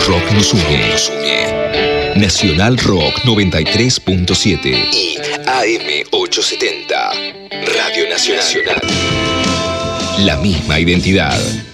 rock nos une. Nacional Rock 93.7 y AM 870. Radio Nacional. La misma identidad.